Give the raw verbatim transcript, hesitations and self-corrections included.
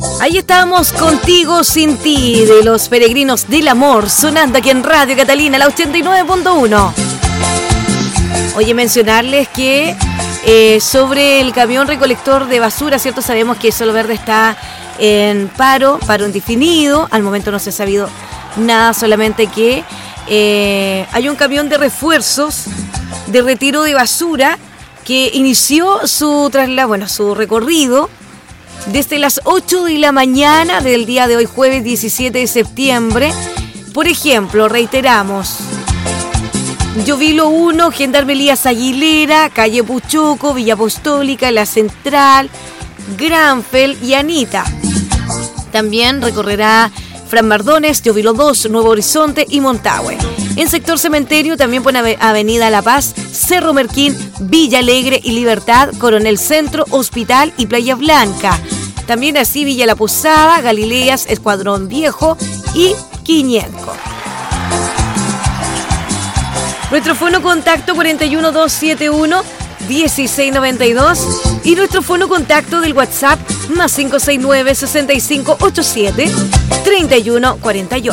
Ahí estamos, Contigo Sin Ti, de los Peregrinos del Amor, sonando aquí en Radio Catalina, la ochenta y nueve punto uno. Oye, mencionarles que eh, sobre el camión recolector de basura, ¿cierto? Sabemos que Solo Verde está en paro, paro indefinido. Al momento no se ha sabido nada, solamente que eh, hay un camión de refuerzos de retiro de basura que inició su traslado, bueno, su recorrido desde las ocho de la mañana del día de hoy, jueves diecisiete de septiembre. Por ejemplo, reiteramos, Llovilo uno, Gendarme Elías Aguilera, calle Puchoco, Villa Apostólica, La Central, Granfel y Anita. También recorrerá Fran Mardones, Llovilo dos, Nuevo Horizonte y Montahue. En sector Cementerio también por Avenida La Paz, Cerro Merquín, Villa Alegre y Libertad, Coronel Centro, Hospital y Playa Blanca. También así Villa La Posada, Galileas, Escuadrón Viejo y Quiñenco. Nuestro fono contacto cuarenta y uno, doscientos setenta y uno, dieciséis noventa y dos y nuestro fono contacto del WhatsApp más cinco seis nueve, sesenta y cinco ochenta y siete, treinta y uno cuarenta y ocho.